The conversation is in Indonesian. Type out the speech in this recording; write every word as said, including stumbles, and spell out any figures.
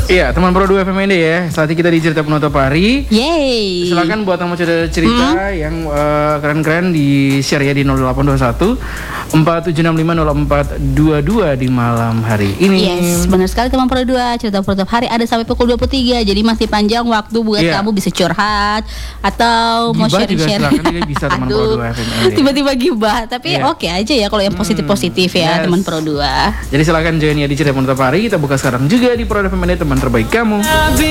Iya, teman Pro dua F M N D ya. Saat ini kita di cerita penutup hari. Yeay. Silakan buat yang mau cerita hmm? yang uh, keren-keren di share ya di nol delapan dua satu empat tujuh enam lima nol empat dua dua di malam hari ini. Yes, benar sekali teman Pro dua. Cerita penutup hari ada sampai pukul dua puluh tiga. Jadi masih panjang waktu buat yeah. kamu bisa curhat atau gibah mau sharing-sharing. Silakan bisa teman Pro dua F M N D. Tiba-tiba gibah, tapi yeah. oke okay aja ya kalau yang positif-positif hmm, ya yes. teman Pro dua. Jadi silakan join ya di cerita penutup hari. Kita buka sekarang juga di Pro dua F M N D, teman terbaik kamu.